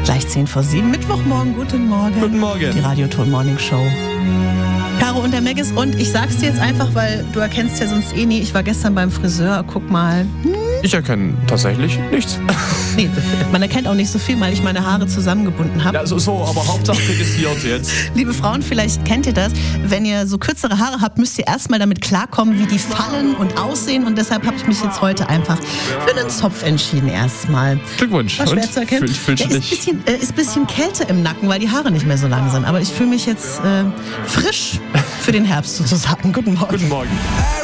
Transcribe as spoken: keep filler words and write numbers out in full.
Gleich zehn vor sieben, Mittwochmorgen, guten Morgen. Guten Morgen. Die Radio-Ton Morning Show. Caro und der Maggis, und ich sag's dir jetzt einfach, weil du erkennst ja sonst eh nie, ich war gestern beim Friseur, guck mal. Hm? Ich erkenne tatsächlich nichts. Nee, man erkennt auch nicht so viel, weil ich meine Haare zusammengebunden habe. Ja, so, so, aber Hauptsache registriert jetzt. Liebe Frauen, vielleicht kennt ihr das. Wenn ihr so kürzere Haare habt, müsst ihr erstmal damit klarkommen, wie die fallen und aussehen. Und deshalb habe ich mich jetzt heute einfach für einen Zopf entschieden erstmal. Glückwunsch. War schwer zu erkennen. Fühl, ja, ist ein bisschen, äh, ist ein bisschen Kälte im Nacken, weil die Haare nicht mehr so lang sind. Aber ich fühle mich jetzt äh, frisch für den Herbst sozusagen. Guten Morgen. Guten Morgen.